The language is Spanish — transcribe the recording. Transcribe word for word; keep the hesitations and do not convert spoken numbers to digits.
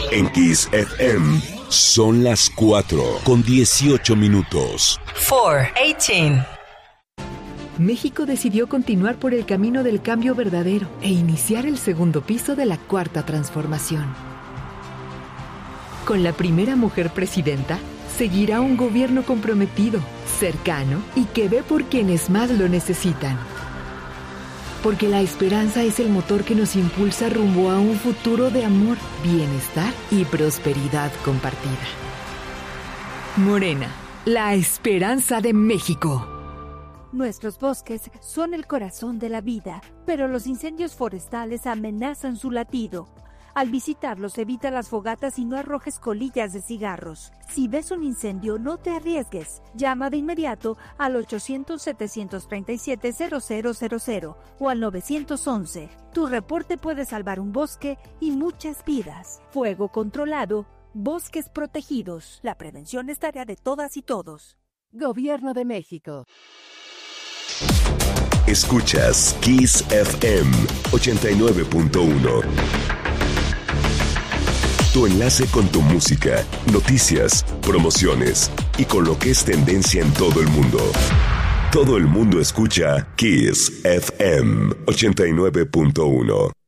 En Kiss F M son las cuatro con dieciocho minutos. cuatro dieciocho. México decidió continuar por el camino del cambio verdadero e iniciar el segundo piso de la cuarta transformación. Con la primera mujer presidenta, seguirá un gobierno comprometido, cercano y que ve por quienes más lo necesitan. Porque la esperanza es el motor que nos impulsa rumbo a un futuro de amor, bienestar y prosperidad compartida. Morena, la esperanza de México. Nuestros bosques son el corazón de la vida, pero los incendios forestales amenazan su latido. Al visitarlos, evita las fogatas y no arrojes colillas de cigarros. Si ves un incendio, no te arriesgues. Llama de inmediato al ochocientos, setecientos treinta y siete, cero cero cero cero o al nueve once. Tu reporte puede salvar un bosque y muchas vidas. Fuego controlado, bosques protegidos. La prevención es tarea de todas y todos. Gobierno de México. Escuchas Kiss F M ochenta y nueve punto uno. Tu enlace con tu música, noticias, promociones y con lo que es tendencia en todo el mundo. Todo el mundo escucha Kiss F M ochenta y nueve punto uno.